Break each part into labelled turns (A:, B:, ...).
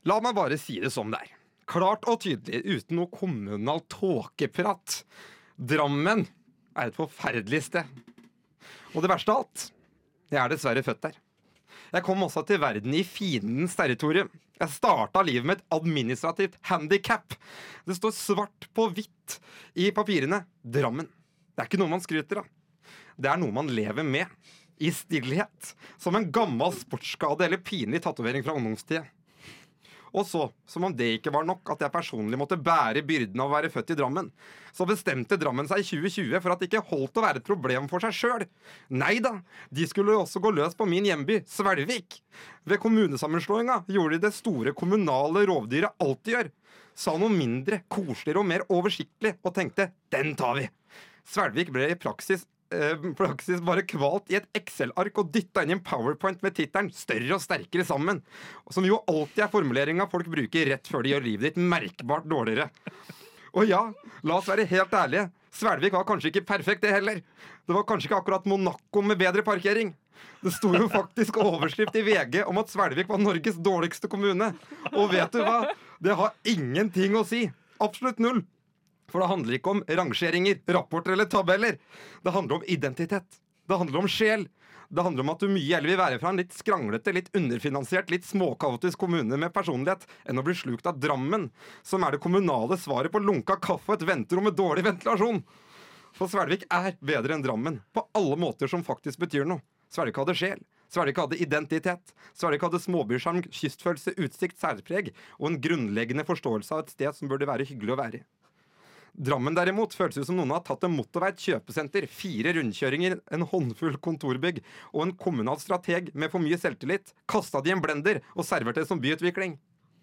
A: La meg bare si det som det er. Klart og tydelig, uten noe kommunal tåkeprat. Drammen er et forferdelig sted. Og det verste av alt, jeg er dessverre født der. Jeg kom også til verden i fiendens territorium. Jeg startet livet med et administrativt handicap. Det står svart på hvitt i papirene. Drammen. Det er ikke noe man skryter av. Det er noe man lever med. I stillhet. Som en gammel sportsskade eller pinlig tatovering fra ungdomstiden. Og så, som om det ikke var nok at jeg personlig måtte bære byrden av å være født i Drammen, så bestemte Drammen seg i 2020 for at det ikke holdt å være et problem for seg selv. Neida, de skulle jo også gå løs på min hjemby, Svelvik. Ved kommunesammenslåinga gjorde de det store kommunale rovdyret alltid gjør. Sa noe mindre, koseligere og mer oversiktlig, og tenkte, den tar vi. Svelvik ble i praksis bare kvalt i et Excel-ark og dytta inn i en PowerPoint med tittelen 'Større og sterkere sammen', som jo alltid er formuleringa folk bruker rett før de gjør livet ditt merkbart dårligere. Og ja, la oss være helt ærlige, Svelvik var kanskje ikke perfekt det heller. Det var kanskje ikke akkurat Monaco med bedre parkering. Det sto jo faktisk overskrift i VG om at Svelvik var Norges dårligste kommune. Og vet du hva? Det har ingenting å si. Absolutt null. For det handler ikke om rangeringer, rapporter eller tabeller. Det handler om identitet. Det handler om sjel. Det handler om at du mye heller vil være fra en litt skranglete, litt underfinansiert, litt småkaotisk kommune med personlighet enn å bli slukt av Drammen, som er det kommunale svaret på lunka kaffe og et venterom med dårlig ventilasjon. For Svelvik er bedre enn Drammen, på alle måter som faktisk betyr noe. Svelvik hadde sjel. Svelvik hadde identitet. Svelvik hadde småbysjarm, kystfølelse, utsikt, særpreg og en grunnleggende forståelse av et sted som burde være hyggelig å være i. Drammen derimot føles ut som noen har tatt en motorvei, et kjøpesenter, 4 rundkjøringer, en håndfull kontorbygg og en kommunal strateg med for mye selvtillit, kastet de en blender og serverte det som byutvikling.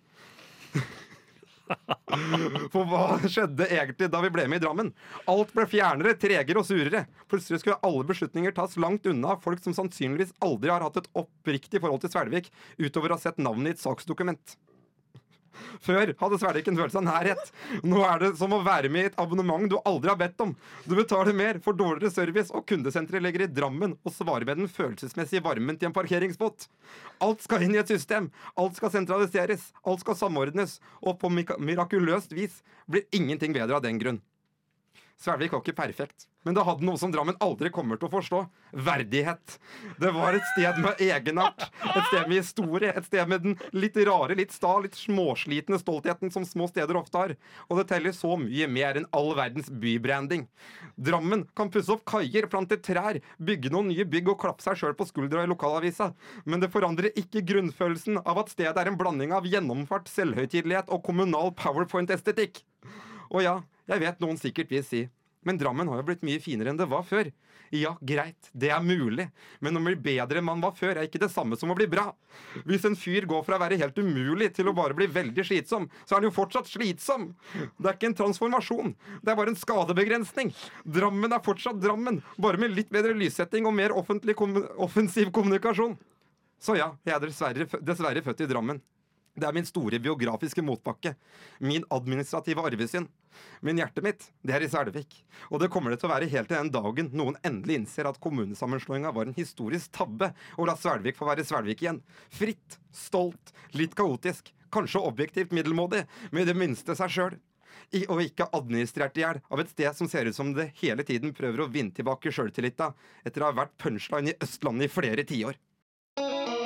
A: For hva skjedde egentlig da vi ble med i Drammen? Alt ble fjernere, tregere og surere. Plutselig skulle alle beslutninger tas langt unna folk som sannsynligvis aldri har hatt et oppriktig forhold til Svelvik, utover å ha sett navnet i et saksdokument. Før hadde Svelvik en følelse av nærhet. Nå er det som å være med i et abonnement du aldri har bedt om. Du betaler mer, får dårligere service, og kundesenteret ligger i Drammen og svarer med den følelsesmessige varmen til en parkeringsbot. Alt skal inn i et system. Alt skal sentraliseres. Alt skal samordnes. Og på mirakuløst vis blir ingenting bedre av den grunn. Svelvik var ikke perfekt, men det hadde noe som Drammen aldri kommer til å forstå. Verdighet. Det var et sted med egenart, et sted med historie, et sted med den litt rare, litt sta, litt småslitne stoltheten som små steder ofte har. Og det teller så mye mer enn all verdens bybranding. Drammen kan pusse opp kaier, plante trær, bygge noen nye bygg og klappe seg selv på skuldra i lokalavisa, men det forandrer ikke grunnfølelsen av at stedet er en blanding av gjennomfart, selvhøytidelighet og kommunal PowerPoint-estetikk. Og ja, jeg vet noen sikkert vil si, men Drammen har jo blitt mye finere enn det var før. Ja, greit, det er mulig, men å bli bedre enn man var før er ikke det samme som å bli bra. Hvis en fyr går fra å være helt umulig til å bare bli veldig slitsom, så er han jo fortsatt slitsom. Det er ikke en transformasjon, det er bare en skadebegrensning. Drammen er fortsatt Drammen, bare med litt bedre lyssetting og mer offensiv kommunikasjon. Så ja, jeg er dessverre født i Drammen. Det er min store biografiske motbakke, min administrative arvesynd. Men hjertet mitt, det er i Svelvik. Og det kommer det til å være helt til den dagen noen endelig innser at kommunesammenslåinga var en historisk tabbe, og la Svelvik få være Svelvik igjen. Fritt, stolt, litt kaotisk, kanskje objektivt middelmådig, med det minste seg selv. Og ikke administrert i hjel av et sted som ser ut som det hele tiden prøver å vinne tilbake selvtillita etter å ha vært punchline i Østlandet i flere tiår.